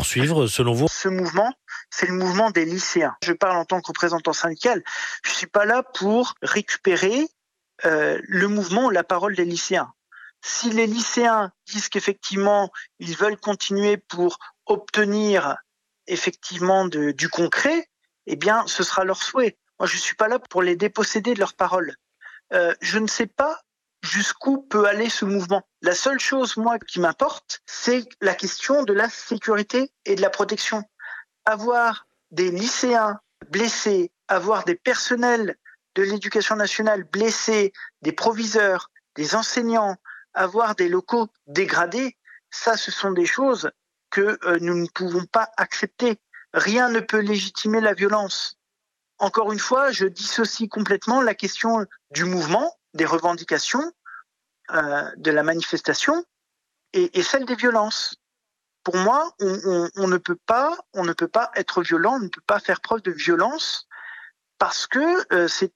poursuivre selon vous? Ce mouvement, c'est le mouvement des lycéens. Je parle en tant que représentant syndical. Je suis pas là pour récupérer le mouvement, la parole des lycéens. Si les lycéens disent qu'effectivement, ils veulent continuer pour obtenir effectivement du concret, eh bien, ce sera leur souhait. Moi, je suis pas là pour les déposséder de leur parole. Je ne sais pas jusqu'où peut aller ce mouvement. La seule chose, moi, qui m'importe, c'est la question de la sécurité et de la protection. Avoir des lycéens blessés, avoir des personnels de l'éducation nationale blessés, des proviseurs, des enseignants, avoir des locaux dégradés, ça, ce sont des choses que nous ne pouvons pas accepter. Rien ne peut légitimer la violence. Encore une fois, je dissocie complètement la question du mouvement, des revendications, de la manifestation et celle des violences. Pour moi, on ne peut pas être violent, on ne peut pas faire preuve de violence parce que c'est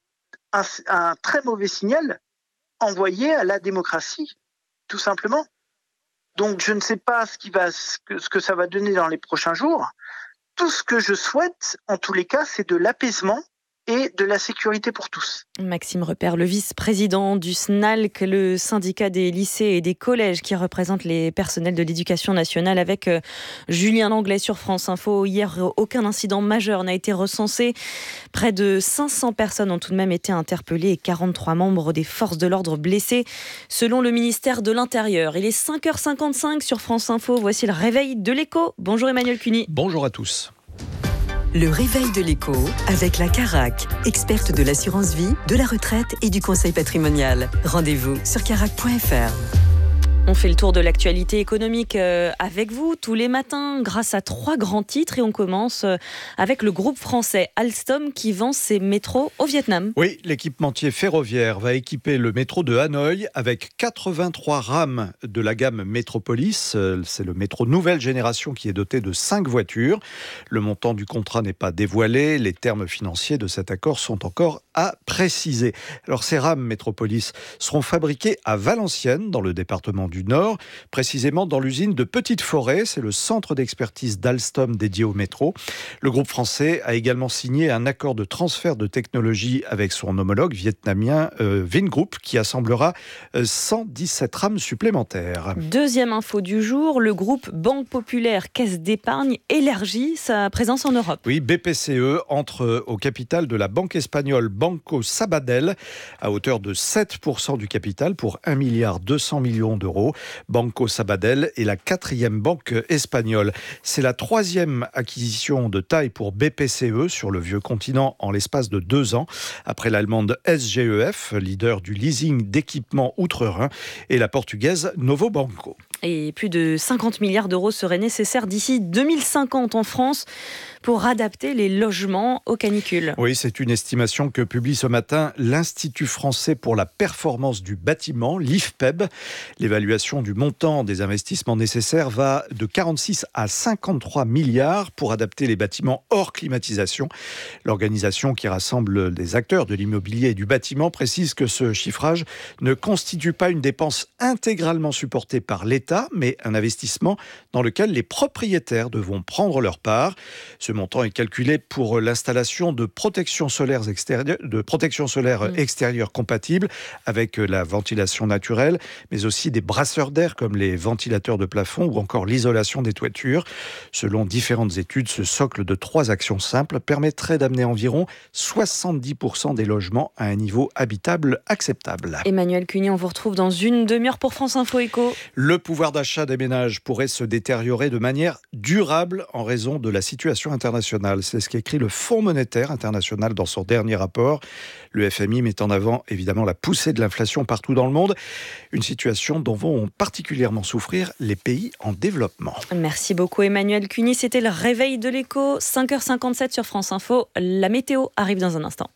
un très mauvais signal envoyé à la démocratie, tout simplement. Donc, je ne sais pas ce que ça va donner dans les prochains jours. Tout ce que je souhaite, en tous les cas, c'est de l'apaisement et de la sécurité pour tous. Maxime Repère, le vice-président du SNALC, le syndicat des lycées et des collèges qui représente les personnels de l'éducation nationale, avec Julien Langlais sur France Info. Hier, aucun incident majeur n'a été recensé. Près de 500 personnes ont tout de même été interpellées et 43 membres des forces de l'ordre blessés, selon le ministère de l'Intérieur. Il est 5h55 sur France Info. Voici le réveil de l'écho. Bonjour Emmanuel Cuny. Bonjour à tous. Le réveil de l'écho avec la Carac, experte de l'assurance vie, de la retraite et du conseil patrimonial. Rendez-vous sur carac.fr. On fait le tour de l'actualité économique avec vous tous les matins grâce à 3 grands titres et on commence avec le groupe français Alstom qui vend ses métros au Vietnam. Oui, l'équipementier ferroviaire va équiper le métro de Hanoï avec 83 rames de la gamme Métropolis. C'est le métro nouvelle génération qui est doté de 5 voitures. Le montant du contrat n'est pas dévoilé. Les termes financiers de cet accord sont encore à préciser. Alors ces rames Métropolis seront fabriquées à Valenciennes dans le département du Nord, précisément dans l'usine de Petite Forêt. C'est le centre d'expertise d'Alstom dédié au métro. Le groupe français a également signé un accord de transfert de technologie avec son homologue vietnamien Vingroup qui assemblera 117 rames supplémentaires. Deuxième info du jour, le groupe Banque Populaire Caisse d'Épargne élargit sa présence en Europe. Oui, BPCE entre au capital de la banque espagnole Banco Sabadell à hauteur de 7% du capital pour 1,2 milliard d'euros. Banco Sabadell est la 4e banque espagnole. C'est la 3e acquisition de taille pour BPCE sur le vieux continent en l'espace de 2 ans, après l'allemande SGEF, leader du leasing d'équipements outre-Rhin, et la portugaise Novo Banco. Et plus de 50 milliards d'euros seraient nécessaires d'ici 2050 en France pour adapter les logements aux canicules. Oui, c'est une estimation que publie ce matin l'Institut français pour la performance du bâtiment, l'IFPEB. L'évaluation du montant des investissements nécessaires va de 46 à 53 milliards pour adapter les bâtiments hors climatisation. L'organisation qui rassemble des acteurs de l'immobilier et du bâtiment précise que ce chiffrage ne constitue pas une dépense intégralement supportée par l'État, mais un investissement dans lequel les propriétaires devront prendre leur part. Ce montant est calculé pour l'installation de protection solaire extérieure compatible avec la ventilation naturelle, mais aussi des brasseurs d'air comme les ventilateurs de plafond ou encore l'isolation des toitures. Selon différentes études, ce socle de 3 actions simples permettrait d'amener environ 70% des logements à un niveau habitable acceptable. Emmanuel Cuny, on vous retrouve dans une demi-heure pour France Info Éco. Le pouvoir d'achat des ménages pourrait se détériorer de manière durable en raison de la situation internationale. C'est ce qu'écrit le Fonds monétaire international dans son dernier rapport. Le FMI met en avant évidemment la poussée de l'inflation partout dans le monde, une situation dont vont particulièrement souffrir les pays en développement. Merci beaucoup Emmanuel Cuny, c'était le réveil de l'écho, 5h57 sur France Info. La météo arrive dans un instant.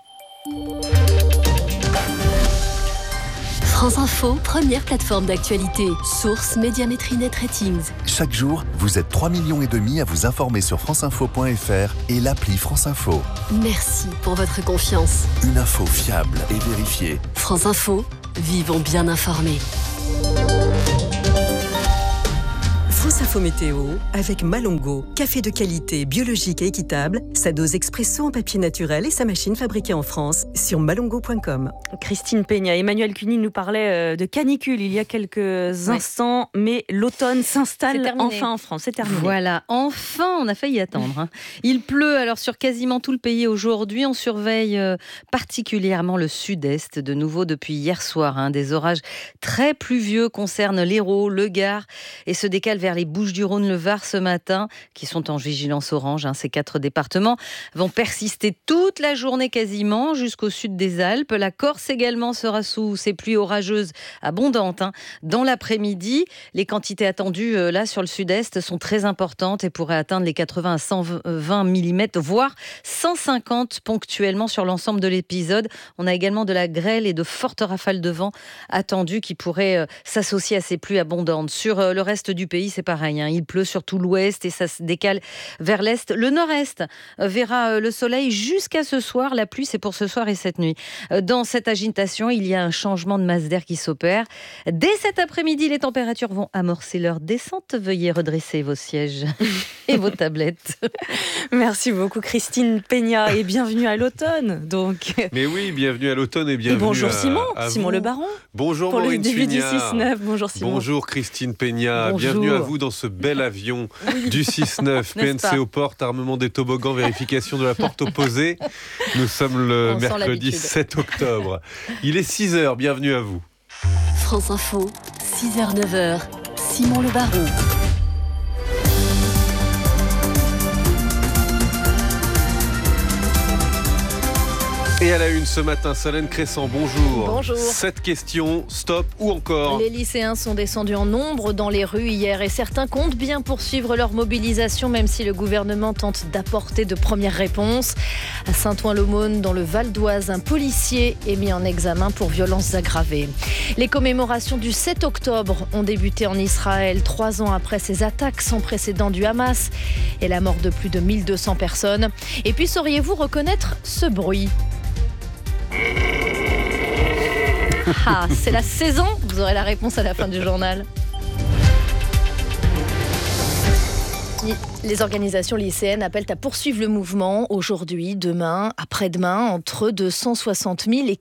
France Info, première plateforme d'actualité. Source Médiamétrie Net Ratings. Chaque jour, vous êtes 3,5 millions à vous informer sur franceinfo.fr et l'appli France Info. Merci pour votre confiance. Une info fiable et vérifiée. France Info, vivons bien informés. France France Info Météo avec Malongo. Café de qualité, biologique et équitable. Sa dose expresso en papier naturel et sa machine fabriquée en France sur malongo.com. Christine Peña, Emmanuel Cuny nous parlait de canicule il y a quelques instants, mais l'automne s'installe enfin en France. C'est terminé. Voilà, enfin on a failli attendre. Il pleut alors sur quasiment tout le pays aujourd'hui. On surveille particulièrement le sud-est de nouveau depuis hier soir. Des orages très pluvieux concernent l'Hérault, le Gard et se décalent vers les Bouches-du-Rhône, le Var ce matin, qui sont en vigilance orange. Ces 4 départements vont persister toute la journée quasiment jusqu'au sud des Alpes. La Corse également sera sous ces pluies orageuses abondantes. Dans l'après-midi, les quantités attendues là sur le sud-est sont très importantes et pourraient atteindre les 80 à 120 mm, voire 150 ponctuellement sur l'ensemble de l'épisode. On a également de la grêle et de fortes rafales de vent attendues qui pourraient s'associer à ces pluies abondantes. Sur le reste du pays, c'est pareil. Il pleut sur tout l'ouest et ça se décale vers l'est. Le nord-est verra le soleil jusqu'à ce soir. La pluie, c'est pour ce soir et cette nuit. Dans cette agitation, il y a un changement de masse d'air qui s'opère. Dès cet après-midi, les températures vont amorcer leur descente. Veuillez redresser vos sièges et vos tablettes. Merci beaucoup Christine Peña et bienvenue à l'automne. Mais oui, bienvenue à l'automne et bienvenue bonjour Simon, à Simon vous. Le Baron. Bonjour pour Maureen le début Suignard. du 6-9. Bonjour Simon. Bonjour Christine Peña. Bonjour. Bienvenue à vous dans ce bel avion du 6-9. PNC aux portes, armement des toboggans, vérification de la porte opposée. Nous sommes le mercredi 7 octobre. Il est 6h, bienvenue à vous. France Info, 6h-9h, Simon Le Baron. Et à la une ce matin, Solène Crescent, bonjour. Bonjour. 7 questions, stop ou encore? Les lycéens sont descendus en nombre dans les rues hier et certains comptent bien poursuivre leur mobilisation même si le gouvernement tente d'apporter de premières réponses. À Saint-Ouen-l'Aumône, dans le Val d'Oise, un policier est mis en examen pour violences aggravées. Les commémorations du 7 octobre ont débuté en Israël 3 ans après ces attaques sans précédent du Hamas et la mort de plus de 1200 personnes. Et puis sauriez-vous reconnaître ce bruit ? C'est la saison. Vous aurez la réponse à la fin du journal. Les organisations lycéennes appellent à poursuivre le mouvement aujourd'hui, demain, après-demain. Entre 260 000 et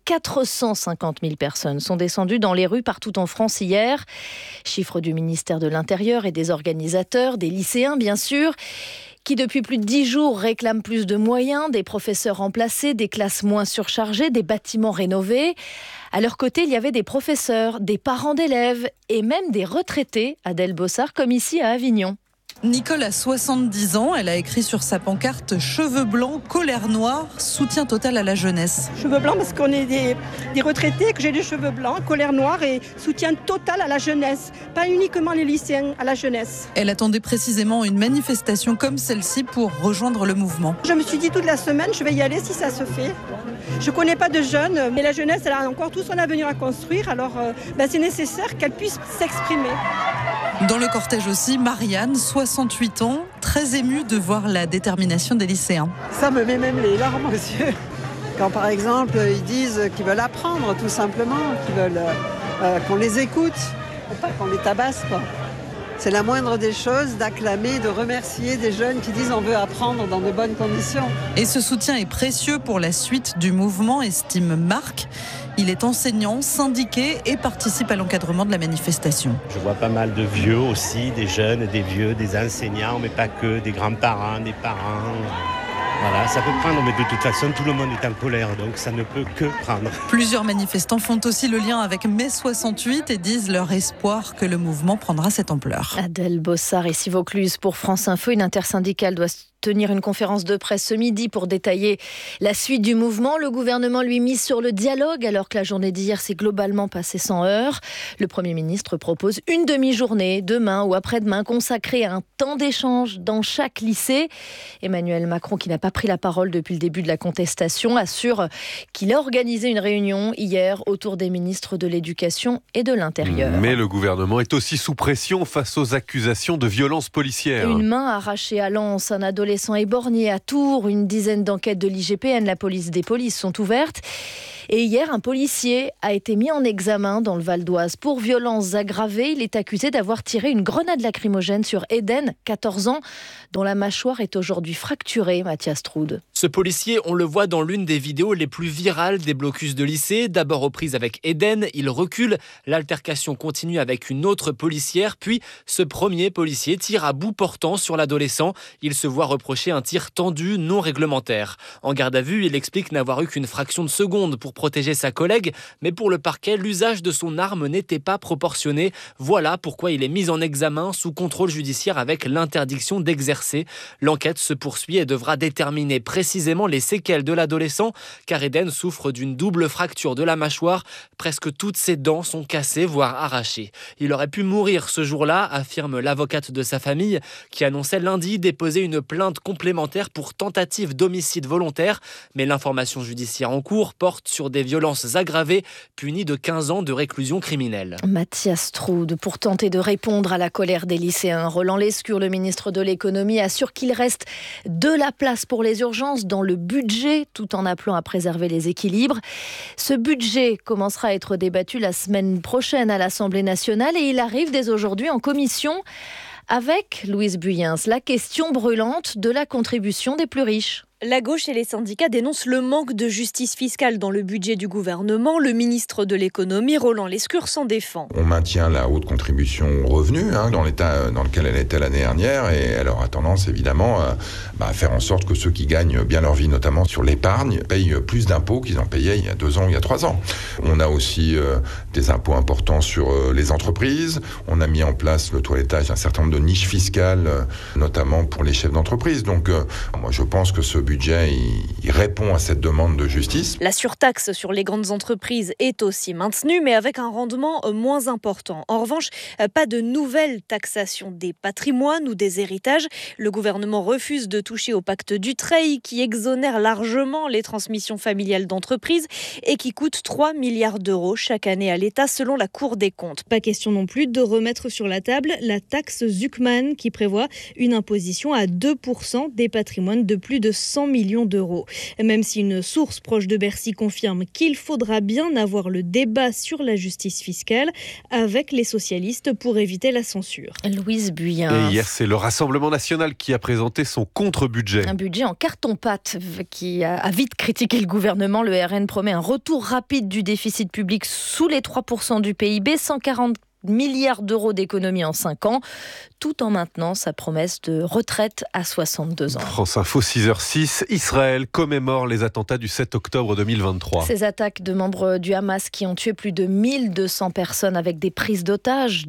450 000 personnes sont descendues dans les rues partout en France hier. Chiffre du ministère de l'Intérieur et des organisateurs, des lycéens bien sûr, qui depuis plus de 10 jours réclament plus de moyens, des professeurs remplacés, des classes moins surchargées, des bâtiments rénovés. À leur côté, il y avait des professeurs, des parents d'élèves et même des retraités, Adèle Bossard, comme ici à Avignon. Nicole a 70 ans, elle a écrit sur sa pancarte « Cheveux blancs, colère noire, soutien total à la jeunesse ». Cheveux blancs parce qu'on est des retraités, que j'ai des cheveux blancs, colère noire et soutien total à la jeunesse. Pas uniquement les lycéens, à la jeunesse. Elle attendait précisément une manifestation comme celle-ci pour rejoindre le mouvement. Je me suis dit toute la semaine, je vais y aller si ça se fait. Je ne connais pas de jeunes, mais la jeunesse, elle a encore tout son avenir à construire, alors c'est nécessaire qu'elle puisse s'exprimer. Dans le cortège aussi, Marianne, 68 ans, très émue de voir la détermination des lycéens. Ça me met même les larmes aux yeux. Quand par exemple, ils disent qu'ils veulent apprendre tout simplement, qu'ils veulent qu'on les écoute, pas qu'on les tabasse, quoi. C'est la moindre des choses d'acclamer, de remercier des jeunes qui disent on veut apprendre dans de bonnes conditions. Et ce soutien est précieux pour la suite du mouvement, estime Marc. Il est enseignant, syndiqué et participe à l'encadrement de la manifestation. Je vois pas mal de vieux aussi, des jeunes, des vieux, des enseignants, mais pas que, des grands-parents, des parents. Voilà, ça peut prendre, mais de toute façon, tout le monde est en colère, donc ça ne peut que prendre. Plusieurs manifestants font aussi le lien avec mai 68 et disent leur espoir que le mouvement prendra cette ampleur. Adèle Bossard et Vaucluse pour France Info. Une intersyndicale doit tenir une conférence de presse ce midi pour détailler la suite du mouvement. Le gouvernement lui mise sur le dialogue alors que la journée d'hier s'est globalement passée sans heurts. Le Premier ministre propose une demi-journée, demain ou après-demain, consacrée à un temps d'échange dans chaque lycée. Emmanuel Macron, qui n'a pas pris la parole depuis le début de la contestation, assure qu'il a organisé une réunion hier autour des ministres de l'Éducation et de l'Intérieur. Mais le gouvernement est aussi sous pression face aux accusations de violences policières. Une main arrachée à Lens, un adolescent éborgné à Tours, une dizaine d'enquêtes de l'IGPN, la police des polices, sont ouvertes. Et hier, un policier a été mis en examen dans le Val d'Oise pour violences aggravées. Il est accusé d'avoir tiré une grenade lacrymogène sur Eden, 14 ans, dont la mâchoire est aujourd'hui fracturée, Mathias Troud. Ce policier, on le voit dans l'une des vidéos les plus virales des blocus de lycée. D'abord aux prises avec Eden, il recule. L'altercation continue avec une autre policière. Puis, ce premier policier tire à bout portant sur l'adolescent. Il se voit reprocher un tir tendu non réglementaire. En garde à vue, il explique n'avoir eu qu'une fraction de seconde pour protéger sa collègue. Mais pour le parquet, l'usage de son arme n'était pas proportionné. Voilà pourquoi il est mis en examen sous contrôle judiciaire avec l'interdiction d'exercer. L'enquête se poursuit et devra déterminer précisément les séquelles de l'adolescent, car Eden souffre d'une double fracture de la mâchoire. Presque toutes ses dents sont cassées, voire arrachées. Il aurait pu mourir ce jour-là, affirme l'avocate de sa famille, qui annonçait lundi déposer une plainte complémentaire pour tentative d'homicide volontaire. Mais l'information judiciaire en cours porte sur des violences aggravées, punies de 15 ans de réclusion criminelle. Mathias Troud, pour tenter de répondre à la colère des lycéens, Roland Lescure, le ministre de l'économie, assure qu'il reste de la place pour les urgences dans le budget, tout en appelant à préserver les équilibres. Ce budget commencera à être débattu la semaine prochaine à l'Assemblée nationale et il arrive dès aujourd'hui en commission avec Louise Buyens, la question brûlante de la contribution des plus riches. La gauche et les syndicats dénoncent le manque de justice fiscale dans le budget du gouvernement. Le ministre de l'économie, Roland Lescure, s'en défend. On maintient la haute contribution aux revenus dans l'état dans lequel elle était l'année dernière et elle aura tendance évidemment à faire en sorte que ceux qui gagnent bien leur vie, notamment sur l'épargne, payent plus d'impôts qu'ils en payaient il y a 2 ans, il y a 3 ans. On a aussi des impôts importants sur les entreprises. On a mis en place le toilettage d'un certain nombre de niches fiscales, notamment pour les chefs d'entreprise. Donc moi je pense que ce budget, il répond à cette demande de justice. La surtaxe sur les grandes entreprises est aussi maintenue, mais avec un rendement moins important. En revanche, pas de nouvelle taxation des patrimoines ou des héritages. Le gouvernement refuse de toucher au pacte Dutreil, qui exonère largement les transmissions familiales d'entreprises et qui coûte 3 milliards d'euros chaque année à l'État, selon la Cour des comptes. Pas question non plus de remettre sur la table la taxe Zuckman, qui prévoit une imposition à 2% des patrimoines de plus de 100 millions d'euros. Même si une source proche de Bercy confirme qu'il faudra bien avoir le débat sur la justice fiscale avec les socialistes pour éviter la censure. Louise Buyens. Et hier, c'est le Rassemblement national qui a présenté son contre-budget. Un budget en carton-pâte qui a vite critiqué le gouvernement. Le RN promet un retour rapide du déficit public sous les 3% du PIB, 140 milliards d'euros d'économies en 5 ans, tout en maintenant sa promesse de retraite à 62 ans. France Info, 6h06, Israël commémore les attentats du 7 octobre 2023. Ces attaques de membres du Hamas qui ont tué plus de 1200 personnes avec des prises d'otages,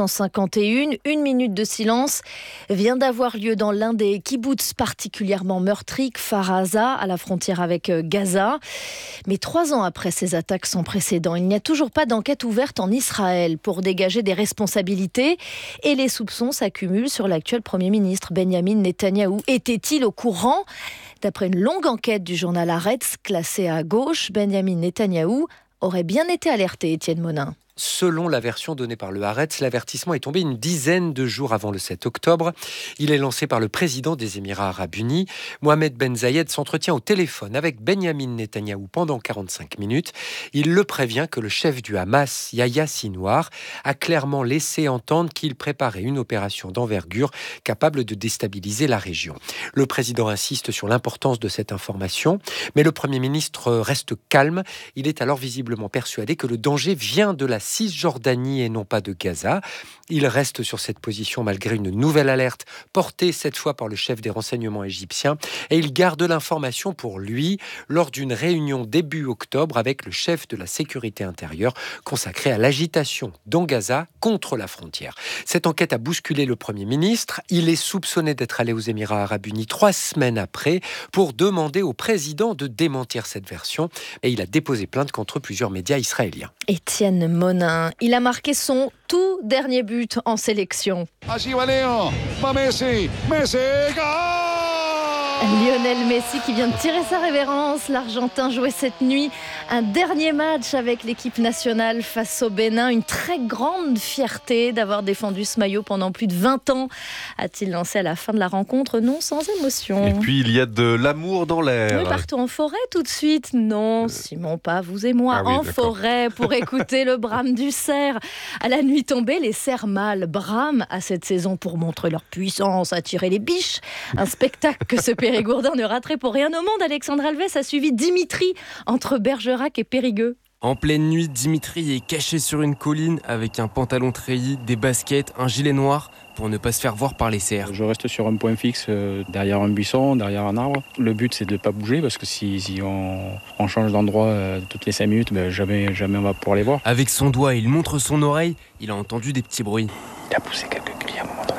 251, une minute de silence vient d'avoir lieu dans l'un des kibboutz particulièrement meurtris, Kfar Aza, à la frontière avec Gaza. Mais 3 ans après ces attaques sans précédent, il n'y a toujours pas d'enquête ouverte en Israël pour dégager des responsabilités et les soupçons s'accumulent sur l'actuel Premier ministre Benyamin Netanyahou. Était-il au courant ? D'après une longue enquête du journal Haaretz, classée à gauche, Benyamin Netanyahou aurait bien été alerté, Étienne Monin. Selon la version donnée par le Haaretz, l'avertissement est tombé une dizaine de jours avant le 7 octobre. Il est lancé par le président des Émirats arabes unis. Mohamed Ben Zayed s'entretient au téléphone avec Benyamin Netanyahou pendant 45 minutes. Il le prévient que le chef du Hamas, Yahya Sinwar, a clairement laissé entendre qu'il préparait une opération d'envergure capable de déstabiliser la région. Le président insiste sur l'importance de cette information, mais le Premier ministre reste calme. Il est alors visiblement persuadé que le danger vient de la Cisjordanie et non pas de Gaza. Il reste sur cette position malgré une nouvelle alerte portée cette fois par le chef des renseignements égyptiens et il garde l'information pour lui lors d'une réunion début octobre avec le chef de la sécurité intérieure consacrée à l'agitation dans Gaza contre la frontière. Cette enquête a bousculé le Premier ministre. Il est soupçonné d'être allé aux Émirats arabes unis 3 semaines après pour demander au président de démentir cette version et il a déposé plainte contre plusieurs médias israéliens. Étienne Monin, il a marqué son tout dernier but en sélection. Allí va Leo, va Messi, Messi, gol! Lionel Messi qui vient de tirer sa révérence. L'Argentin jouait cette nuit un dernier match avec l'équipe nationale face au Bénin. Une très grande fierté d'avoir défendu ce maillot pendant plus de 20 ans, a-t-il lancé à la fin de la rencontre, non sans émotion. Et puis il y a de l'amour dans l'air. Oui, partons en forêt tout de suite. Non, Simon, pas vous et moi, en forêt pour écouter le brame du cerf. À la nuit tombée, les cerfs mâles brament à cette saison pour montrer leur puissance, attirer les biches. Un spectacle que ce Périgourdin ne raterait pour rien au monde. Alexandre Alves a suivi Dimitri entre Bergerac et Périgueux. En pleine nuit, Dimitri est caché sur une colline avec un pantalon treillis, des baskets, un gilet noir pour ne pas se faire voir par les cerfs. Je reste sur un point fixe, derrière un buisson, derrière un arbre. Le but, c'est de ne pas bouger parce que si on change d'endroit toutes les 5 minutes, jamais on va pouvoir les voir. Avec son doigt, il montre son oreille. Il a entendu des petits bruits. Il a poussé quelques cris à un moment donné.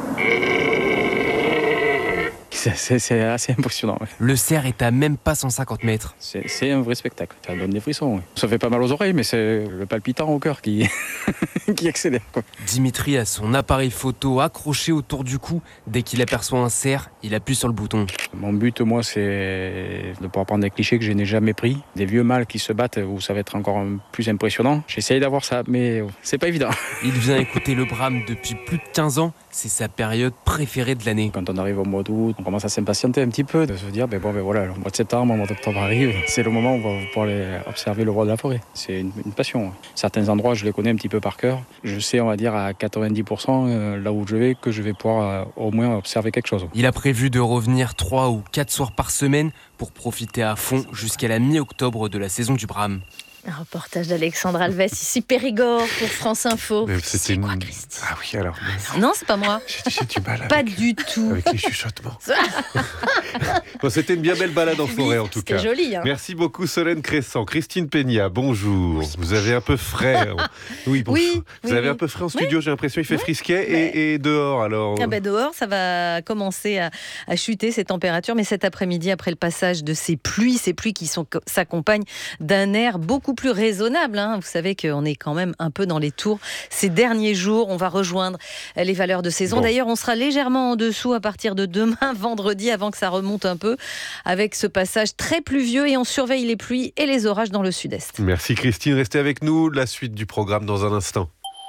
C'est assez impressionnant. Ouais. Le cerf est à même pas 150 mètres. C'est un vrai spectacle. Ça donne des frissons. Ouais. Ça fait pas mal aux oreilles, mais c'est le palpitant au cœur qui accélère. Quoi. Dimitri a son appareil photo accroché autour du cou. Dès qu'il aperçoit un cerf, il appuie sur le bouton. Mon but, moi, c'est de pouvoir prendre des clichés que je n'ai jamais pris. Des vieux mâles qui se battent où ça va être encore plus impressionnant. J'essaye d'avoir ça, mais c'est pas évident. Il vient écouter le brame depuis plus de 15 ans. C'est sa période préférée de l'année. Quand on arrive au mois d'août, on commence à s'impatienter un petit peu, de se dire, voilà, le mois de septembre, le mois d'octobre arrive. C'est le moment où on va pouvoir observer le roi de la forêt. C'est une passion. Certains endroits, je les connais un petit peu par cœur. Je sais, on va dire, à 90% là où je vais, que je vais pouvoir au moins observer quelque chose. Il a prévu de revenir 3 ou 4 soirs par semaine pour profiter à fond jusqu'à la mi-octobre de la saison du brame. Un reportage d'Alexandre Alves, ici Périgord pour France Info. C'est quoi, Christine ? Ah oui, alors. Non, c'est pas moi. J'ai du mal avec, pas du tout. Avec les chuchotements. Bon, c'était une bien belle balade en forêt, en tout cas. C'était joli. Hein. Merci beaucoup, Solène Crescent. Christine Peña, bonjour. Oui. Vous avez un peu frais. Oui, bonjour. Vous avez un peu frais en studio, j'ai l'impression. Il fait frisquet. Et dehors, alors dehors, ça va commencer à chuter, ces températures. Mais cet après-midi, après le passage de ces pluies qui s'accompagnent d'un air beaucoup plus raisonnable. Hein. Vous savez qu'on est quand même un peu dans les tours. Ces derniers jours, on va rejoindre les valeurs de saison. Bon. D'ailleurs, on sera légèrement en dessous à partir de demain, vendredi, avant que ça remonte un peu, avec ce passage très pluvieux, et on surveille les pluies et les orages dans le sud-est. Merci Christine, restez avec nous. La suite du programme dans un instant.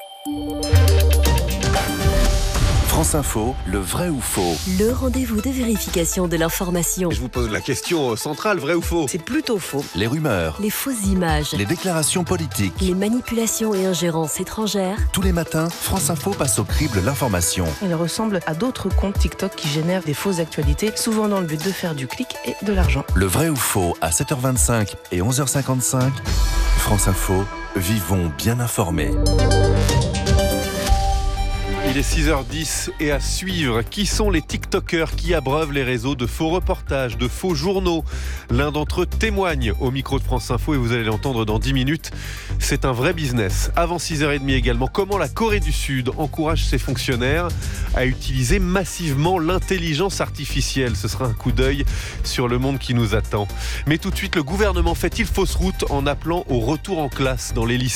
France Info, le vrai ou faux ? Le rendez-vous de vérification de l'information. Je vous pose la question centrale, vrai ou faux ? C'est plutôt faux. Les rumeurs, les fausses images, les déclarations politiques, les manipulations et ingérences étrangères. Tous les matins, France Info passe au crible l'information. Il ressemble à d'autres comptes TikTok qui génèrent des fausses actualités, souvent dans le but de faire du clic et de l'argent. Le vrai ou faux à 7h25 et 11h55. France Info, vivons bien informés. Il est 6h10 et à suivre, qui sont les TikTokers qui abreuvent les réseaux de faux reportages, de faux journaux ? L'un d'entre eux témoigne au micro de France Info et vous allez l'entendre dans 10 minutes. C'est un vrai business. Avant 6h30 également, comment la Corée du Sud encourage ses fonctionnaires à utiliser massivement l'intelligence artificielle. Ce sera un coup d'œil sur le monde qui nous attend. Mais tout de suite, le gouvernement fait-il fausse route en appelant au retour en classe dans les lycées ?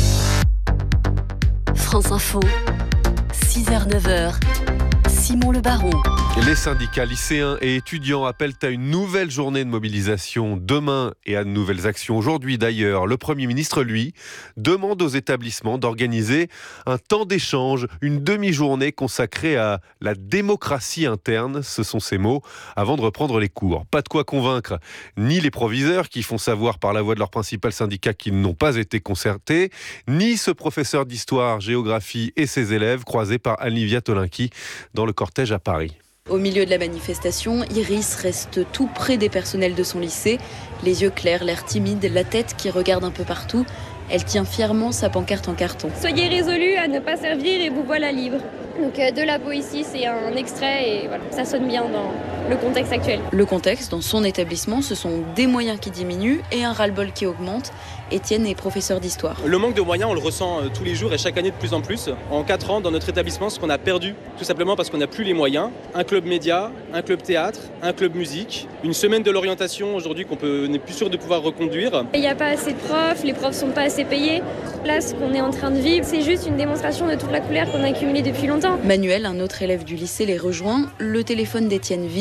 France Info. 6h-9h, Simon Le Baron. Les syndicats lycéens et étudiants appellent à une nouvelle journée de mobilisation demain et à de nouvelles actions aujourd'hui. D'ailleurs, le Premier ministre, lui, demande aux établissements d'organiser un temps d'échange, une demi-journée consacrée à la démocratie interne, ce sont ses mots, avant de reprendre les cours. Pas de quoi convaincre ni les proviseurs qui font savoir par la voix de leur principal syndicat qu'ils n'ont pas été concertés, ni ce professeur d'histoire, géographie et ses élèves croisés par Olivia Tolinki dans le cortège à Paris. Au milieu de la manifestation, Iris reste tout près des personnels de son lycée, les yeux clairs, l'air timide, la tête qui regarde un peu partout. Elle tient fièrement sa pancarte en carton. Soyez résolus à ne pas servir et vous voilà libre. Donc de la poésie, c'est un extrait et voilà, ça sonne bien dans le contexte actuel. Le contexte, dans son établissement, ce sont des moyens qui diminuent et un ras-le-bol qui augmente. Étienne est professeur d'histoire. Le manque de moyens, on le ressent tous les jours et chaque année de plus en plus. En 4 ans, dans notre établissement, ce qu'on a perdu, tout simplement parce qu'on n'a plus les moyens. Un club média, un club théâtre, un club musique, une semaine de l'orientation aujourd'hui qu'on n'est plus sûr de pouvoir reconduire. Il n'y a pas assez de profs, les profs ne sont pas assez payés. Là, ce qu'on est en train de vivre, c'est juste une démonstration de toute la colère qu'on a accumulée depuis longtemps. Manuel, un autre élève du lycée, les rejoint. Le téléphone d'Étienne vibre.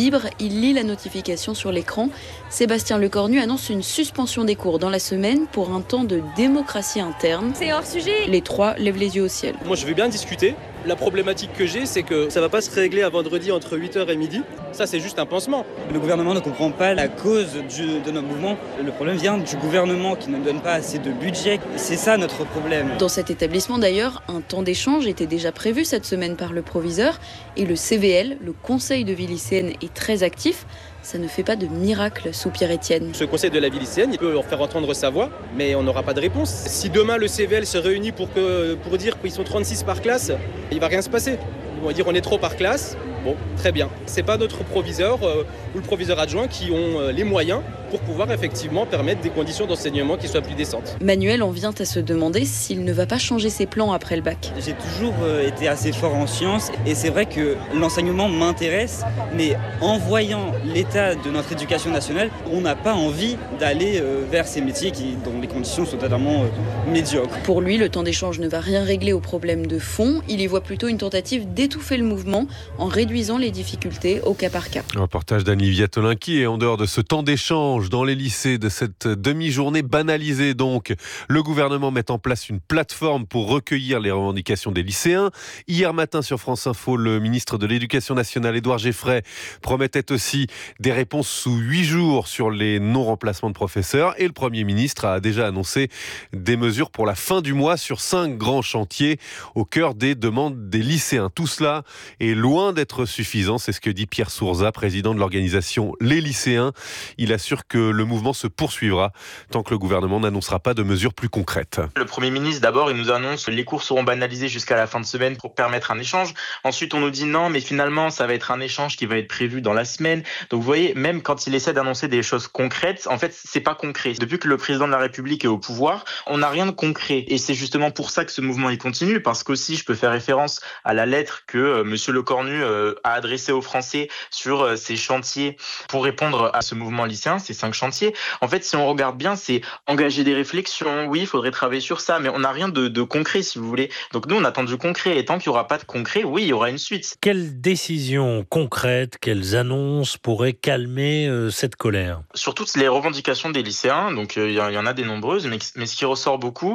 libre, il lit la notification sur l'écran. Sébastien Lecornu annonce une suspension des cours dans la semaine pour un temps de démocratie interne. C'est hors sujet. Les trois lèvent les yeux au ciel. Moi, je veux bien discuter. La problématique que j'ai, c'est que ça va pas se régler à vendredi entre 8h et midi. Ça, c'est juste un pansement. Le gouvernement ne comprend pas la cause de notre mouvement. Le problème vient du gouvernement qui ne donne pas assez de budget. C'est ça notre problème. Dans cet établissement d'ailleurs, un temps d'échange était déjà prévu cette semaine par le proviseur et le CVL, le conseil de vie lycéenne, est très actif. Ça ne fait pas de miracle, soupire Étienne. Ce conseil de la vie lycéenne, il peut leur faire entendre sa voix, mais on n'aura pas de réponse. Si demain le CVL se réunit pour dire qu'ils sont 36 par classe, il ne va rien se passer. Ils vont dire on est trop par classe. Bon, très bien. C'est pas notre proviseur ou le proviseur adjoint qui ont les moyens pour pouvoir effectivement permettre des conditions d'enseignement qui soient plus décentes. Manuel en vient à se demander s'il ne va pas changer ses plans après le bac. J'ai toujours été assez fort en sciences et c'est vrai que l'enseignement m'intéresse, mais en voyant l'état de notre éducation nationale, on n'a pas envie d'aller vers ces métiers dont les conditions sont totalement médiocres. Pour lui, le temps d'échange ne va rien régler aux problèmes de fond. Il y voit plutôt une tentative d'étouffer le mouvement en réduisant les difficultés au cas par cas. Un reportage d'Annie Viatolinki. Et en dehors de ce temps d'échange dans les lycées, de cette demi-journée banalisée donc, le gouvernement met en place une plateforme pour recueillir les revendications des lycéens. Hier matin sur France Info, le ministre de l'Éducation nationale, Édouard Geffray, promettait aussi des réponses sous 8 jours sur les non-remplacements de professeurs. Et le Premier ministre a déjà annoncé des mesures pour la fin du mois sur 5 grands chantiers au cœur des demandes des lycéens. Tout cela est loin d'être suffisant, c'est ce que dit Pierre Sourza, président de l'organisation Les Lycéens. Il assure que le mouvement se poursuivra tant que le gouvernement n'annoncera pas de mesures plus concrètes. Le Premier ministre, d'abord, il nous annonce que les cours seront banalisés jusqu'à la fin de semaine pour permettre un échange. Ensuite, on nous dit non, mais finalement, ça va être un échange qui va être prévu dans la semaine. Donc, vous voyez, même quand il essaie d'annoncer des choses concrètes, en fait, c'est pas concret. Depuis que le président de la République est au pouvoir, on n'a rien de concret. Et c'est justement pour ça que ce mouvement, il continue, parce qu'aussi, je peux faire référence à la lettre que Monsieur Lecornu a adressée aux Français sur ces chantiers pour répondre à ce mouvement lycéen, ces 5 chantiers. En fait, si on regarde bien, c'est engager des réflexions. Oui, il faudrait travailler sur ça, mais on n'a rien de concret, si vous voulez. Donc nous, on attend du concret. Et tant qu'il n'y aura pas de concret, oui, il y aura une suite. Quelles décisions concrètes, quelles annonces pourraient calmer cette colère ? Sur toutes les revendications des lycéens, donc il y en a des nombreuses, mais ce qui ressort beaucoup,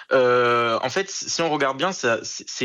en fait, si on regarde bien, c'est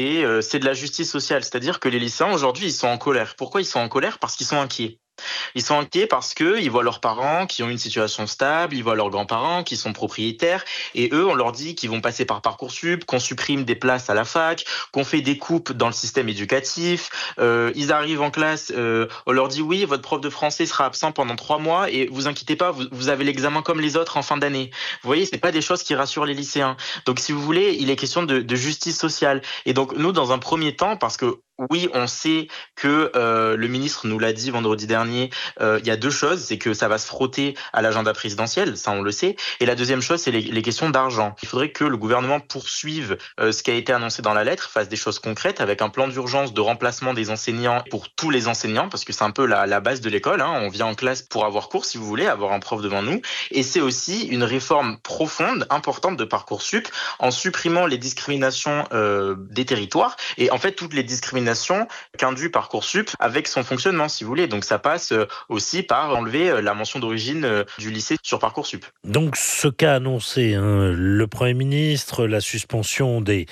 de la justice sociale. C'est-à-dire que les lycéens, aujourd'hui, ils sont en colère. Pourquoi ils sont en colère ? Parce qu'ils sont inquiets. Ils sont inquiets parce qu'ils voient leurs parents qui ont une situation stable, ils voient leurs grands-parents qui sont propriétaires, et eux, on leur dit qu'ils vont passer par Parcoursup, qu'on supprime des places à la fac, qu'on fait des coupes dans le système éducatif. Ils arrivent en classe, on leur dit oui, votre prof de français sera absent pendant 3 mois, et vous inquiétez pas, vous avez l'examen comme les autres en fin d'année. Vous voyez, c'est pas des choses qui rassurent les lycéens. Donc si vous voulez, il est question de justice sociale. Et donc nous, dans un premier temps, parce que oui, on sait que le ministre nous l'a dit vendredi dernier, il y a 2 choses, c'est que ça va se frotter à l'agenda présidentiel, ça on le sait, et la deuxième chose, c'est les questions d'argent. Il faudrait que le gouvernement poursuive ce qui a été annoncé dans la lettre, fasse des choses concrètes avec un plan d'urgence de remplacement des enseignants pour tous les enseignants, parce que c'est un peu la base de l'école, hein. On vient en classe pour avoir cours, si vous voulez, avoir un prof devant nous, et c'est aussi une réforme profonde, importante de Parcoursup, en supprimant les discriminations des territoires, et en fait toutes les discriminations qu'induit Parcoursup avec son fonctionnement, si vous voulez. Donc ça passe aussi par enlever la mention d'origine du lycée sur Parcoursup. Donc ce qu'a annoncé le Premier ministre, la suspension des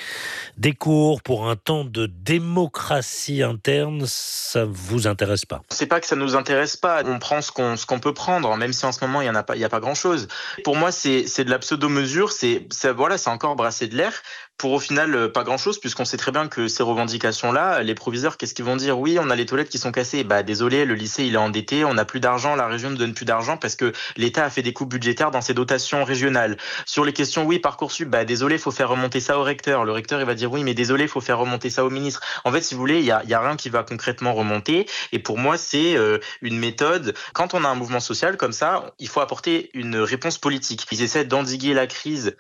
cours pour un temps de démocratie interne, ça vous intéresse pas ? C'est pas que ça nous intéresse pas. On prend ce qu'on peut prendre, même si en ce moment il y a pas grand chose. Pour moi, c'est de la pseudo-mesure. C'est encore brasser de l'air. Pour au final pas grand-chose, puisqu'on sait très bien que ces revendications-là, les proviseurs, qu'est-ce qu'ils vont dire ? Oui, on a les toilettes qui sont cassées. Désolé, le lycée il est endetté, on n'a plus d'argent, la région ne donne plus d'argent parce que l'État a fait des coupes budgétaires dans ses dotations régionales. Sur les questions, oui, Parcoursup, désolé, il faut faire remonter ça au recteur. Le recteur, il va dire oui, mais désolé, il faut faire remonter ça au ministre. En fait, si vous voulez, il y a rien qui va concrètement remonter. Et pour moi, c'est une méthode. Quand on a un mouvement social comme ça, il faut apporter une réponse politique. Ils essaient d'endiguer la crise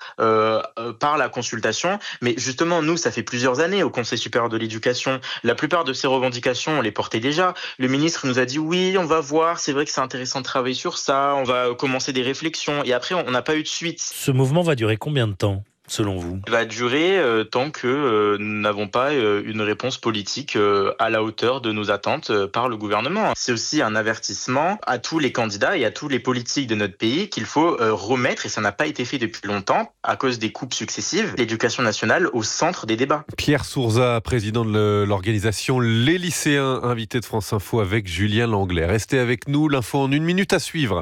par la consultation. Mais justement, nous, ça fait plusieurs années au Conseil supérieur de l'éducation. La plupart de ces revendications, on les portait déjà. Le ministre nous a dit oui, on va voir, c'est vrai que c'est intéressant de travailler sur ça, on va commencer des réflexions. Et après, on n'a pas eu de suite. Ce mouvement va durer combien de temps ? selon vous? Va durer tant que nous n'avons pas une réponse politique à la hauteur de nos attentes par le gouvernement. C'est aussi un avertissement à tous les candidats et à tous les politiques de notre pays qu'il faut remettre, et ça n'a pas été fait depuis longtemps, à cause des coupes successives, l'éducation nationale au centre des débats. Pierre Sourza, président de l'organisation Les Lycéens, invité de France Info avec Julien Langlais. Restez avec nous, l'info en 1 minute à suivre.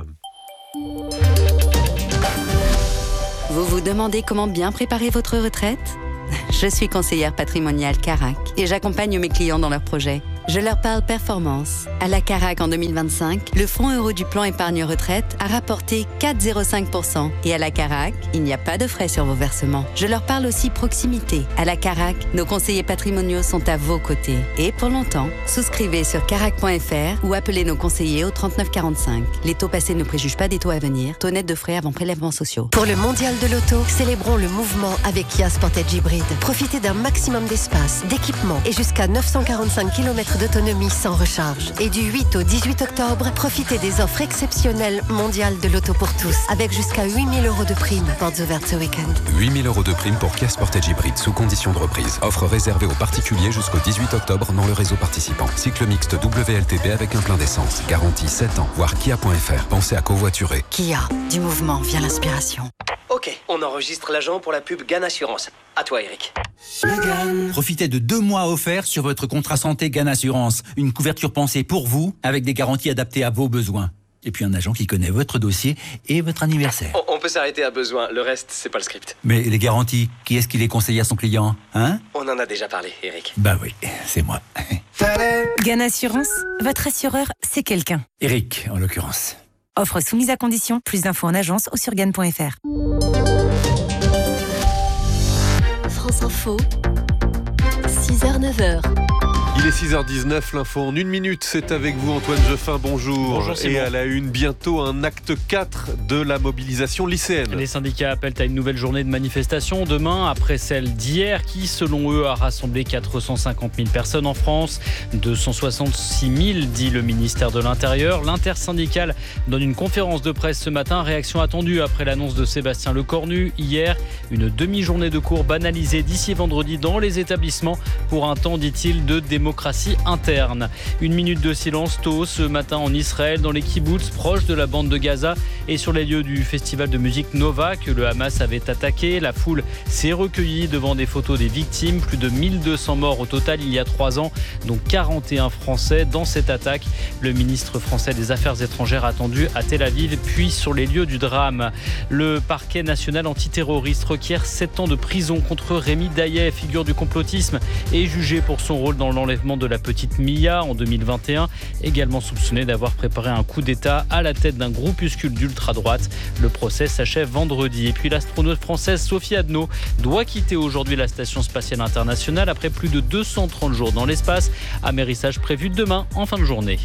Vous vous demandez comment bien préparer votre retraite ? Je suis conseillère patrimoniale Carac et j'accompagne mes clients dans leurs projets. Je leur parle performance. À la Carac en 2025, le fonds euro du plan épargne retraite a rapporté 4,05%. Et à la Carac, il n'y a pas de frais sur vos versements. Je leur parle aussi proximité. À la Carac, nos conseillers patrimoniaux sont à vos côtés. Et pour longtemps, souscrivez sur carac.fr ou appelez nos conseillers au 3945. Les taux passés ne préjugent pas des taux à venir. Taux net de frais avant prélèvements sociaux. Pour le mondial de l'auto, célébrons le mouvement avec Kia Sportage Hybrid. Profitez d'un maximum d'espace, d'équipement et jusqu'à 945 km d'autonomie sans recharge. Et du 8 au 18 octobre, profitez des offres exceptionnelles mondiales de l'auto pour tous, avec jusqu'à 8 000 € de prime. Portes ouvertes ce week-end. 8 000 € de prime pour Kia Sportage Hybrid sous condition de reprise. Offre réservée aux particuliers jusqu'au 18 octobre dans le réseau participant. Cycle mixte WLTP avec un plein d'essence. Garantie 7 ans. Voir kia.fr. Pensez à covoiturer. Kia, du mouvement vient l'inspiration. Ok, on enregistre l'agent pour la pub GAN Assurance. À toi, Eric. Profitez de 2 mois offerts sur votre contrat santé GAN Assurance. Une couverture pensée pour vous, avec des garanties adaptées à vos besoins. Et puis un agent qui connaît votre dossier et votre anniversaire. On peut s'arrêter à besoin, le reste, c'est pas le script. Mais les garanties, qui est-ce qui les conseille à son client, hein ? On en a déjà parlé, Eric. Bah oui, c'est moi. GAN Assurance, votre assureur, c'est quelqu'un. Eric, en l'occurrence. Offre soumise à condition, plus d'infos en agence ou sur GAN.fr. France Info, 6h-9h. Il est 6h19, l'info en 1 minute, c'est avec vous Antoine Jeffin, bonjour. Bonjour Simon. Et à la une, bientôt un acte 4 de la mobilisation lycéenne. Les syndicats appellent à une nouvelle journée de manifestation demain, après celle d'hier qui, selon eux, a rassemblé 450 000 personnes en France. 266 000, dit le ministère de l'Intérieur. L'intersyndicale donne une conférence de presse ce matin. Réaction attendue après l'annonce de Sébastien Lecornu. Hier, une demi-journée de cours banalisée d'ici vendredi dans les établissements pour un temps, dit-il, de démocratie interne. 1 minute de silence tôt ce matin en Israël, dans les kibboutz proches de la bande de Gaza et sur les lieux du festival de musique Nova que le Hamas avait attaqué. La foule s'est recueillie devant des photos des victimes. Plus de 1200 morts au total il y a 3 ans, dont 41 Français dans cette attaque. Le ministre français des Affaires étrangères attendu à Tel Aviv, puis sur les lieux du drame. Le parquet national antiterroriste requiert 7 ans de prison contre Rémi Daillet, figure du complotisme, et jugé pour son rôle dans l'enlèvement de la petite Mia en 2021, également soupçonné d'avoir préparé un coup d'État à la tête d'un groupuscule d'ultra-droite. Le procès s'achève vendredi. Et puis l'astronaute française Sophie Adno doit quitter aujourd'hui la Station spatiale internationale après plus de 230 jours dans l'espace. Amérissage prévu demain en fin de journée.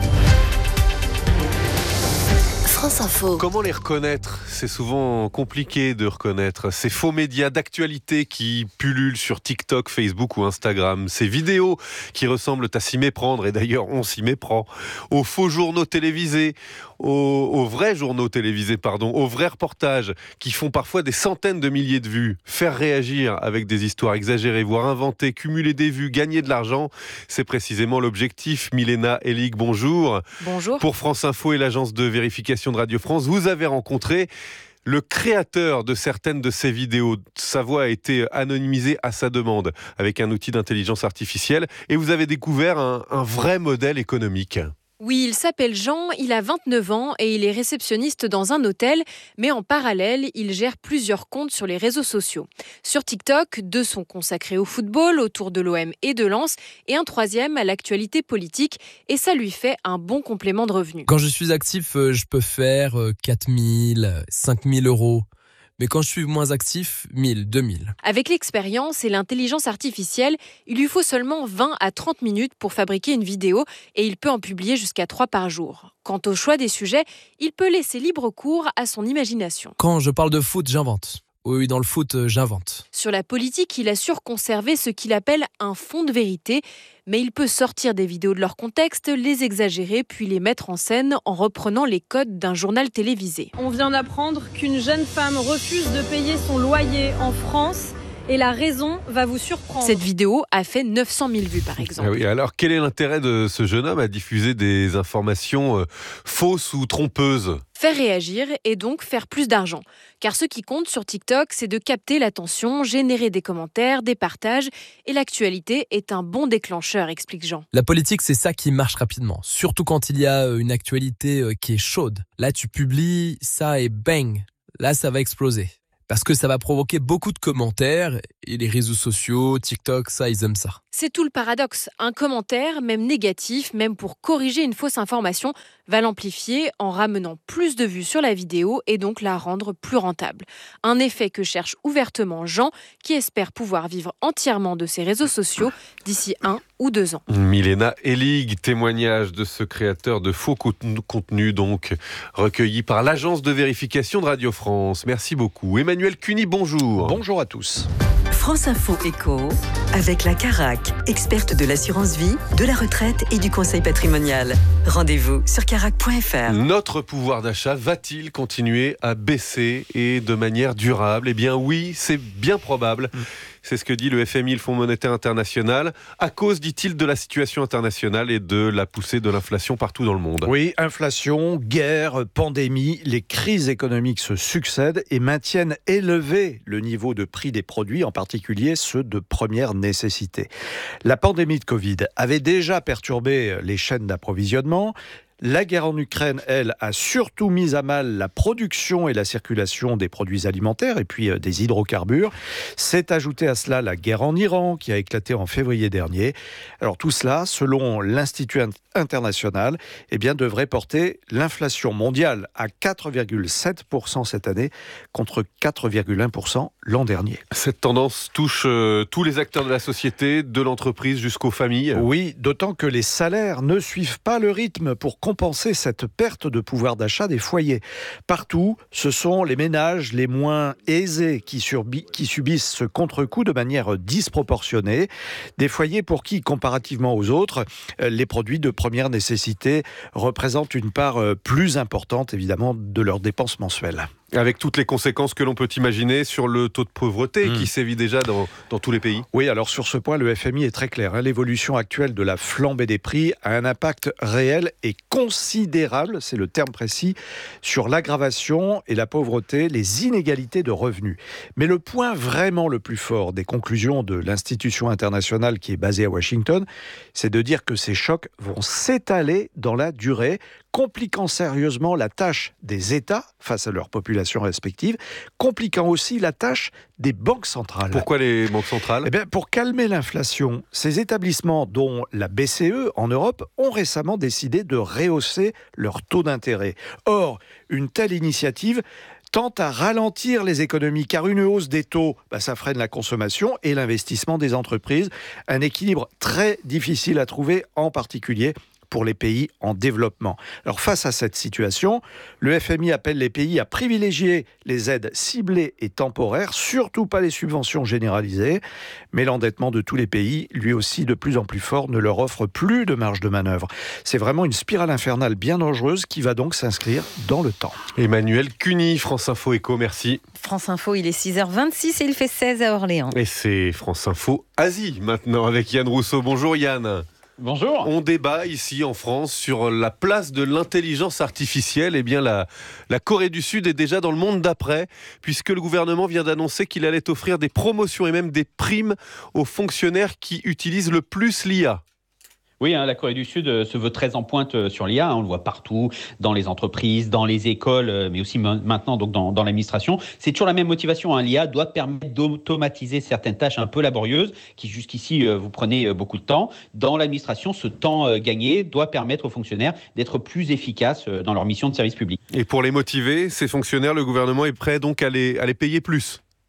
France Info. Comment les reconnaître ? C'est souvent compliqué de reconnaître ces faux médias d'actualité qui pullulent sur TikTok, Facebook ou Instagram. Ces vidéos qui ressemblent à s'y méprendre, et d'ailleurs on s'y méprend, aux faux journaux télévisés, aux vrais journaux télévisés, aux vrais reportages qui font parfois des centaines de milliers de vues. Faire réagir avec des histoires exagérées, voire inventées, cumuler des vues, gagner de l'argent, c'est précisément l'objectif. Milena Elig, bonjour. Bonjour. Pour France Info et l'agence de vérification de Radio France, vous avez rencontré le créateur de certaines de ces vidéos. Sa voix a été anonymisée à sa demande avec un outil d'intelligence artificielle et vous avez découvert un vrai modèle économique. Oui, il s'appelle Jean, il a 29 ans et il est réceptionniste dans un hôtel, mais en parallèle, il gère plusieurs comptes sur les réseaux sociaux. Sur TikTok, 2 sont consacrés au football, autour de l'OM et de Lens, et un 3e à l'actualité politique, et ça lui fait un bon complément de revenus. Quand je suis actif, je peux faire 4 000, 5 000 euros. Mais quand je suis moins actif, 1000, 2000. Avec l'expérience et l'intelligence artificielle, il lui faut seulement 20 à 30 minutes pour fabriquer une vidéo et il peut en publier jusqu'à 3 par jour. Quant au choix des sujets, il peut laisser libre cours à son imagination. Quand je parle de foot, j'invente. Oui, dans le foot, j'invente. Sur la politique, il assure conserver ce qu'il appelle un fond de vérité, mais il peut sortir des vidéos de leur contexte, les exagérer, puis les mettre en scène en reprenant les codes d'un journal télévisé. On vient d'apprendre qu'une jeune femme refuse de payer son loyer en France. Et la raison va vous surprendre. Cette vidéo a fait 900 000 vues, par exemple. Ah oui, alors, quel est l'intérêt de ce jeune homme à diffuser des informations fausses ou trompeuses ? Faire réagir et donc faire plus d'argent. Car ce qui compte sur TikTok, c'est de capter l'attention, générer des commentaires, des partages. Et l'actualité est un bon déclencheur, explique Jean. La politique, c'est ça qui marche rapidement. Surtout quand il y a une actualité qui est chaude. Là, tu publies ça et bang, là, ça va exploser. Parce que ça va provoquer beaucoup de commentaires et les réseaux sociaux, TikTok, ça, ils aiment ça. C'est tout le paradoxe. Un commentaire, même négatif, même pour corriger une fausse information, va l'amplifier en ramenant plus de vues sur la vidéo et donc la rendre plus rentable. Un effet que cherche ouvertement Jean, qui espère pouvoir vivre entièrement de ses réseaux sociaux d'ici 1 ou 2 ans. Milena Elig, témoignage de ce créateur de faux contenus, donc recueilli par l'agence de vérification de Radio France. Merci beaucoup. Emmanuel Cuny, bonjour. Bonjour à tous. France Info Éco, avec la Carac, experte de l'assurance vie, de la retraite et du conseil patrimonial. Rendez-vous sur carac.fr. Notre pouvoir d'achat va-t-il continuer à baisser et de manière durable ? Eh bien oui, c'est bien probable. C'est ce que dit le FMI, le Fonds monétaire international, à cause, dit-il, de la situation internationale et de la poussée de l'inflation partout dans le monde. Oui, inflation, guerre, pandémie, les crises économiques se succèdent et maintiennent élevé le niveau de prix des produits, en particulier ceux de première nécessité. La pandémie de Covid avait déjà perturbé les chaînes d'approvisionnement. La guerre en Ukraine, elle, a surtout mis à mal la production et la circulation des produits alimentaires et puis des hydrocarbures. S'est ajoutée à cela la guerre en Iran qui a éclaté en février dernier. Alors tout cela, selon l'Institut international, eh bien, devrait porter l'inflation mondiale à 4,7% cette année contre 4,1% l'an dernier. Cette tendance touche tous les acteurs de la société, de l'entreprise jusqu'aux familles. Oui, d'autant que les salaires ne suivent pas le rythme pour compenser cette perte de pouvoir d'achat des foyers. Partout, ce sont les ménages les moins aisés qui subissent ce contre-coup de manière disproportionnée. Des foyers pour qui, comparativement aux autres, les produits de première nécessité représentent une part plus importante, évidemment, de leurs dépenses mensuelles. Avec toutes les conséquences que l'on peut imaginer sur le taux de pauvreté qui sévit déjà dans tous les pays. Oui, alors sur ce point, le FMI est très clair. L'évolution actuelle de la flambée des prix a un impact réel et considérable, c'est le terme précis, sur l'aggravation et la pauvreté, les inégalités de revenus. Mais le point vraiment le plus fort des conclusions de l'institution internationale qui est basée à Washington, c'est de dire que ces chocs vont s'étaler dans la durée, compliquant sérieusement la tâche des États face à leur population respective, compliquant aussi la tâche des banques centrales. Pourquoi les banques centrales ? Eh bien, pour calmer l'inflation, ces établissements, dont la BCE en Europe, ont récemment décidé de rehausser leur taux d'intérêt. Or, une telle initiative tend à ralentir les économies, car une hausse des taux, ça freine la consommation et l'investissement des entreprises. Un équilibre très difficile à trouver, en particulier pour les pays en développement. Alors face à cette situation, le FMI appelle les pays à privilégier les aides ciblées et temporaires, surtout pas les subventions généralisées, mais l'endettement de tous les pays, lui aussi de plus en plus fort, ne leur offre plus de marge de manœuvre. C'est vraiment une spirale infernale bien dangereuse qui va donc s'inscrire dans le temps. Emmanuel Cuny, France Info Éco, merci. France Info, il est 6h26 et il fait 16 à Orléans. Et c'est France Info Asie maintenant avec Yann Rousseau. Bonjour Yann. Bonjour. On débat ici en France sur la place de l'intelligence artificielle. Eh bien, la Corée du Sud est déjà dans le monde d'après, puisque le gouvernement vient d'annoncer qu'il allait offrir des promotions et même des primes aux fonctionnaires qui utilisent le plus l'IA. Oui, la Corée du Sud se veut très en pointe sur l'IA. On le voit partout, dans les entreprises, dans les écoles, mais aussi maintenant donc dans l'administration. C'est toujours la même motivation. L'IA doit permettre d'automatiser certaines tâches un peu laborieuses qui jusqu'ici vous prenez beaucoup de temps. Dans l'administration, ce temps gagné doit permettre aux fonctionnaires d'être plus efficaces dans leur mission de service public. Et pour les motiver, ces fonctionnaires, le gouvernement est prêt donc à les payer plus.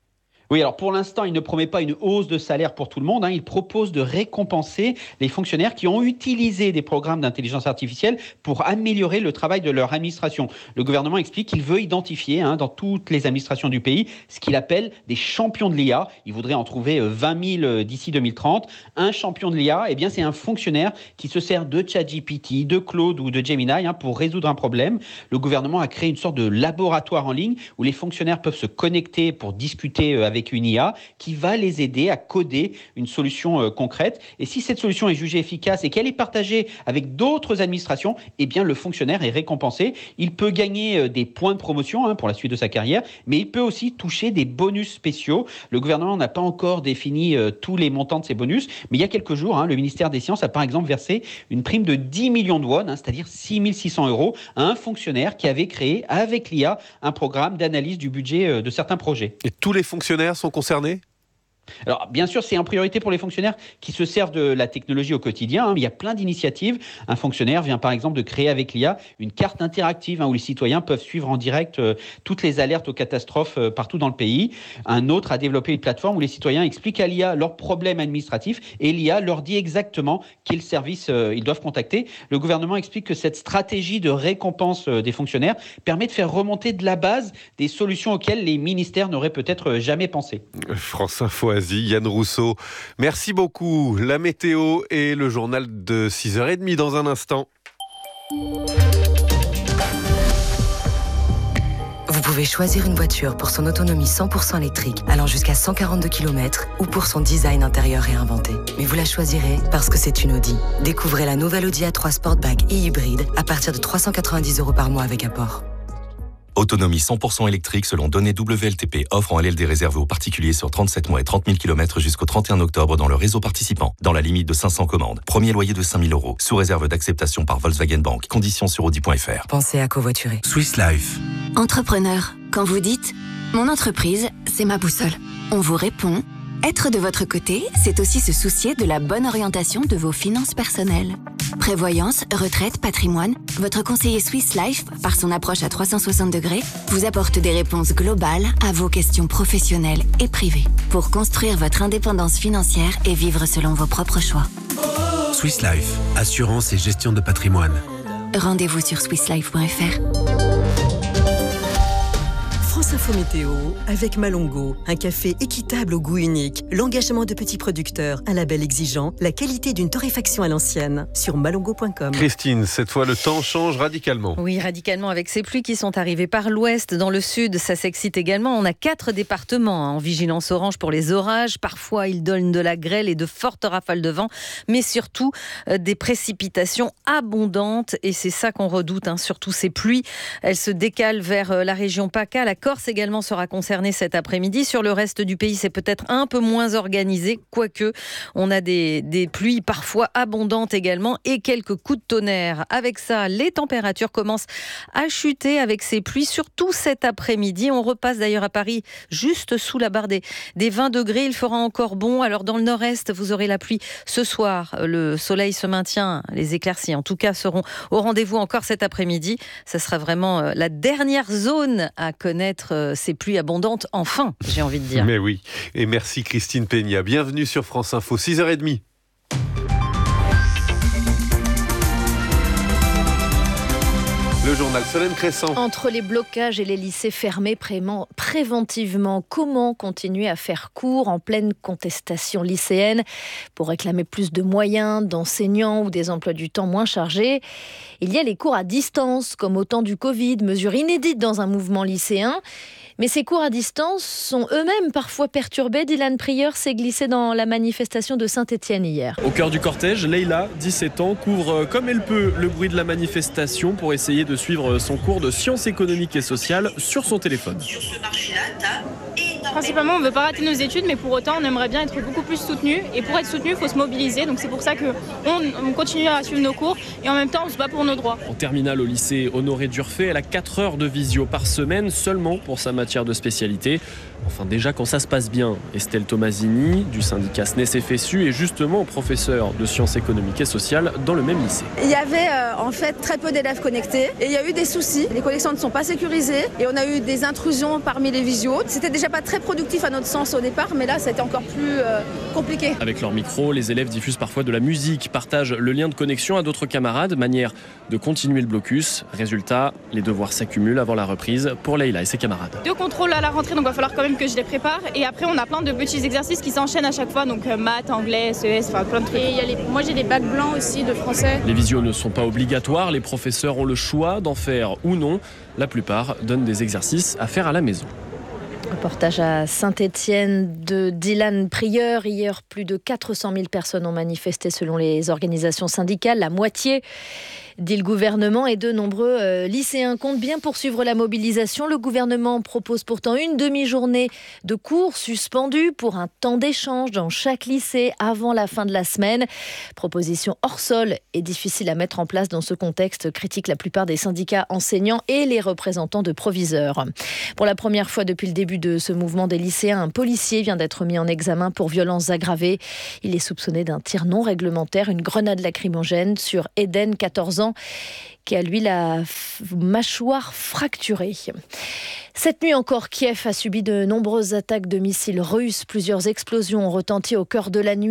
Oui, alors pour l'instant, il ne promet pas une hausse de salaire pour tout le monde. Il propose de récompenser les fonctionnaires qui ont utilisé des programmes d'intelligence artificielle pour améliorer le travail de leur administration. Le gouvernement explique qu'il veut identifier dans toutes les administrations du pays ce qu'il appelle des champions de l'IA. Il voudrait en trouver 20 000 d'ici 2030. Un champion de l'IA, c'est un fonctionnaire qui se sert de ChatGPT, de Claude ou de Gemini pour résoudre un problème. Le gouvernement a créé une sorte de laboratoire en ligne où les fonctionnaires peuvent se connecter pour discuter avec une IA qui va les aider à coder une solution concrète. Et si cette solution est jugée efficace et qu'elle est partagée avec d'autres administrations, le fonctionnaire est récompensé. Il peut gagner des points de promotion pour la suite de sa carrière, mais il peut aussi toucher des bonus spéciaux. Le gouvernement n'a pas encore défini tous les montants de ces bonus, mais il y a quelques jours, le ministère des Sciences a par exemple versé une prime de 10 millions de won, c'est-à-dire 6 600 € à un fonctionnaire qui avait créé avec l'IA un programme d'analyse du budget de certains projets. Et tous les fonctionnaires sont concernés ? Alors, bien sûr, c'est en priorité pour les fonctionnaires qui se servent de la technologie au quotidien. Il y a plein d'initiatives. Un fonctionnaire vient par exemple de créer avec l'IA une carte interactive où les citoyens peuvent suivre en direct toutes les alertes aux catastrophes partout dans le pays. Un autre a développé une plateforme où les citoyens expliquent à l'IA leurs problèmes administratifs et l'IA leur dit exactement quel service ils doivent contacter. Le gouvernement explique que cette stratégie de récompense des fonctionnaires permet de faire remonter de la base des solutions auxquelles les ministères n'auraient peut-être jamais pensé. France Info Yann Rousseau, merci beaucoup. La météo et le journal de 6h30 dans un instant. Vous pouvez choisir une voiture pour son autonomie 100% électrique, allant jusqu'à 142 km, ou pour son design intérieur réinventé. Mais vous la choisirez parce que c'est une Audi. Découvrez la nouvelle Audi A3 Sportback et hybride à partir de 390 € par mois avec apport. Autonomie 100% électrique selon données WLTP. Offre en LLD réservée aux particuliers sur 37 mois et 30 000 km jusqu'au 31 octobre dans le réseau participant. Dans la limite de 500 commandes. Premier loyer de 5 000 €. Sous réserve d'acceptation par Volkswagen Bank. Conditions sur audi.fr. Pensez à covoiturer. Swiss Life. Entrepreneur, quand vous dites « Mon entreprise, c'est ma boussole », on vous répond « Être de votre côté, c'est aussi se soucier de la bonne orientation de vos finances personnelles. » Prévoyance, retraite, patrimoine, votre conseiller Swiss Life, par son approche à 360 degrés, vous apporte des réponses globales à vos questions professionnelles et privées pour construire votre indépendance financière et vivre selon vos propres choix. Swiss Life, assurance et gestion de patrimoine. Rendez-vous sur swisslife.fr. France Info Météo avec Malongo, un café équitable au goût unique, l'engagement de petits producteurs, un label exigeant, la qualité d'une torréfaction à l'ancienne, sur malongo.com. Christine, cette fois le temps change radicalement. Oui, radicalement, avec ces pluies qui sont arrivées par l'ouest, dans le sud, ça s'excite également. On a 4 départements en vigilance orange pour les orages. Parfois, ils donnent de la grêle et de fortes rafales de vent, mais surtout des précipitations abondantes. Et c'est ça qu'on redoute, surtout ces pluies. Elles se décalent vers la région PACA, la Corse également sera concernée cet après-midi. Sur le reste du pays, c'est peut-être un peu moins organisé, quoique on a des pluies parfois abondantes également et quelques coups de tonnerre. Avec ça, les températures commencent à chuter avec ces pluies, surtout cet après-midi. On repasse d'ailleurs à Paris juste sous la barre des 20 degrés. Il fera encore bon. Alors dans le nord-est, vous aurez la pluie ce soir. Le soleil se maintient, les éclaircies en tout cas seront au rendez-vous encore cet après-midi. Ça sera vraiment la dernière zone à connaître ces pluies abondantes, enfin, j'ai envie de dire. Mais oui, et merci Christine Peña. Bienvenue sur France Info, 6h30. Le journal Solène Crescent. Entre les blocages et les lycées fermés préventivement, comment continuer à faire cours en pleine contestation lycéenne pour réclamer plus de moyens, d'enseignants ou des emplois du temps moins chargés? Il y a les cours à distance, comme au temps du Covid, mesure inédite dans un mouvement lycéen. Mais ces cours à distance sont eux-mêmes parfois perturbés. Dylan Prieur s'est glissé dans la manifestation de Saint-Étienne hier. Au cœur du cortège, Leïla, 17 ans, couvre comme elle peut le bruit de la manifestation pour essayer de suivre son cours de sciences économiques et sociales sur son téléphone. Principalement, on ne veut pas rater nos études, mais pour autant, on aimerait bien être beaucoup plus soutenu. Et pour être soutenu, il faut se mobiliser. Donc c'est pour ça qu'on continue à suivre nos cours et en même temps, on se bat pour nos droits. En terminale au lycée Honoré Durfé, elle a 4 heures de visio par semaine seulement pour sa matière de spécialité. Enfin, déjà quand ça se passe bien, Estelle Tomasini, du syndicat SNES-FSU, est justement professeure de sciences économiques et sociales dans le même lycée. Il y avait en fait très peu d'élèves connectés et il y a eu des soucis. Les connexions ne sont pas sécurisées et on a eu des intrusions parmi les visios. C'était déjà pas très productif à notre sens au départ, mais là, ça a été encore plus compliqué. Avec leur micro, les élèves diffusent parfois de la musique, partagent le lien de connexion à d'autres camarades, manière de continuer le blocus. Résultat, les devoirs s'accumulent avant la reprise pour Leïla et ses camarades. 2 contrôles à la rentrée, donc il va falloir quand même que je les prépare. Et après, on a plein de petits exercices qui s'enchaînent à chaque fois, donc maths, anglais, CES, enfin plein de trucs. Et moi, j'ai des bacs blancs aussi de français. Les visios ne sont pas obligatoires, les professeurs ont le choix d'en faire ou non. La plupart donnent des exercices à faire à la maison. Reportage à Saint-Étienne de Dylan Prieur. Hier, plus de 400 000 personnes ont manifesté selon les organisations syndicales. La moitié, dit le gouvernement, et de nombreux lycéens comptent bien poursuivre la mobilisation. Le gouvernement propose pourtant une demi-journée de cours suspendue pour un temps d'échange dans chaque lycée avant la fin de la semaine. Proposition hors sol et difficile à mettre en place dans ce contexte, critiquent la plupart des syndicats enseignants et les représentants de proviseurs. Pour la première fois depuis le début de ce mouvement des lycéens, un policier vient d'être mis en examen pour violences aggravées. Il est soupçonné d'un tir non réglementaire, une grenade lacrymogène sur Eden, 14 ans, qui a lui la mâchoire fracturée. Cette nuit encore, Kiev a subi de nombreuses attaques de missiles russes. Plusieurs explosions ont retenti au cœur de la nuit.